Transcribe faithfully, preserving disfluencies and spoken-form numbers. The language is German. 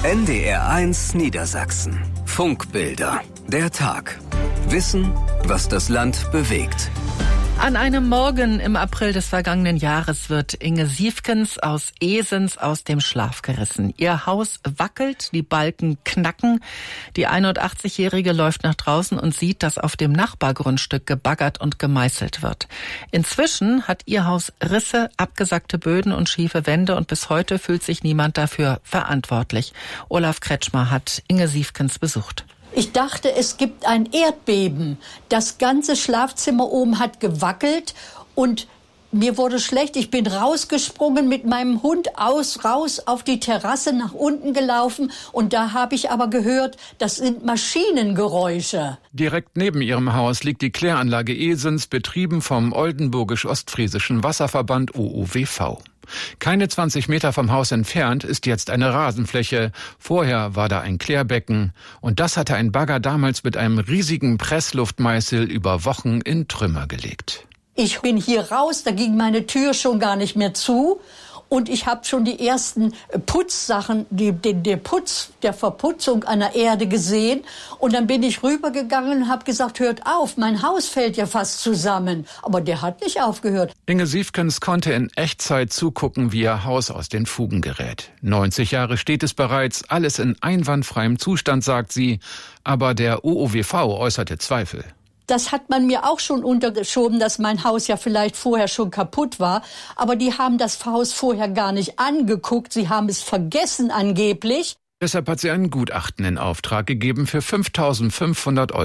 N D R eins Niedersachsen. Funkbilder. Der Tag. Wissen, was das Land bewegt. An einem Morgen im April des vergangenen Jahres wird Inge Siefkens aus Esens aus dem Schlaf gerissen. Ihr Haus wackelt, die Balken knacken. Die einundachtzigjährige läuft nach draußen und sieht, dass auf dem Nachbargrundstück gebaggert und gemeißelt wird. Inzwischen hat ihr Haus Risse, abgesackte Böden und schiefe Wände und bis heute fühlt sich niemand dafür verantwortlich. Olaf Kretschmer hat Inge Siefkens besucht. Ich dachte, es gibt ein Erdbeben. Das ganze Schlafzimmer oben hat gewackelt und mir wurde schlecht. Ich bin rausgesprungen mit meinem Hund aus, raus auf die Terrasse nach unten gelaufen und da habe ich aber gehört, das sind Maschinengeräusche. Direkt neben ihrem Haus liegt die Kläranlage Esens, betrieben vom Oldenburgisch-Ostfriesischen Wasserverband O O W V. Keine zwanzig Meter vom Haus entfernt ist jetzt eine Rasenfläche. Vorher war da ein Klärbecken. Und das hatte ein Bagger damals mit einem riesigen Pressluftmeißel über Wochen in Trümmer gelegt. Ich bin hier raus, da ging meine Tür schon gar nicht mehr zu. Und ich habe schon die ersten Putzsachen, die, den, der Putz, der Verputzung an der Erde gesehen. Und dann bin ich rübergegangen und habe gesagt, hört auf, mein Haus fällt ja fast zusammen. Aber der hat nicht aufgehört. Inge Siefkens konnte in Echtzeit zugucken, wie ihr Haus aus den Fugen gerät. neunzig Jahre steht es bereits, alles in einwandfreiem Zustand, sagt sie. Aber der O O W V äußerte Zweifel. Das hat man mir auch schon untergeschoben, dass mein Haus ja vielleicht vorher schon kaputt war. Aber die haben das Haus vorher gar nicht angeguckt. Sie haben es vergessen angeblich. Deshalb hat sie ein Gutachten in Auftrag gegeben für fünftausendfünfhundert Euro.